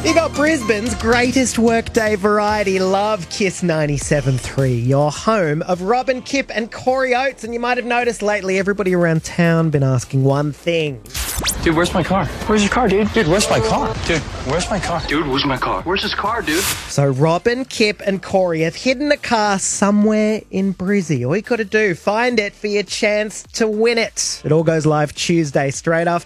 You got Brisbane's greatest workday variety, Love Kiss 97.3, your home of Robin, Kip and Corey Oates. And you might have noticed lately everybody around town been asking one thing. Dude, where's my car? Where's your car, dude? Dude, where's my car? Dude, where's my car? Dude, where's my car? Where's his car, dude? So Robin, Kip and Corey have hidden a car somewhere in Brizzy. All you got to do, find it for your chance to win it. It all goes live Tuesday, straight after